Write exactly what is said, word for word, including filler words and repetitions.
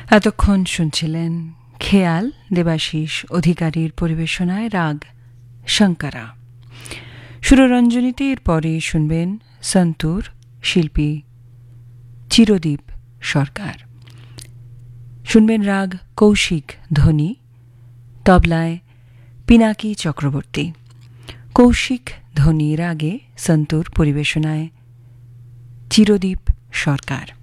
এতক্ষণ শুনছিলেন খেয়াল দেবাশিস অধিকারীর পরিবেশনায় রাগ শঙ্করা। সুররঞ্জনীতে এর পরে শুনবেন সন্তুর, শিল্পী চিরদীপ সরকার। শুনবেন রাগ কৌশিক ধ্বনি, তবলায় পিনাকি চক্রবর্তী। কৌশিক ধ্বনি রাগে সন্তুর পরিবেশনায় চিরদীপ সরকার।